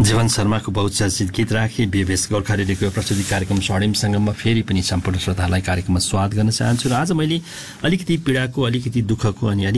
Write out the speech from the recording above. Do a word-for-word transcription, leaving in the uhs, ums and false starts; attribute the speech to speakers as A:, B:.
A: जीवन शर्माको बहुचर्चित गीत राखी बीबीएस गोर्खा रेडियोको प्रस्तुति कार्यक्रम स्वर्णिम सङ्गममा फेरि पनि सम्पूर्ण श्रोताहरूलाई कार्यक्रममा स्वागत गर्न चाहन्छु। र आज मैले अलिकति पीडाको, अलिकति दुःखको अनि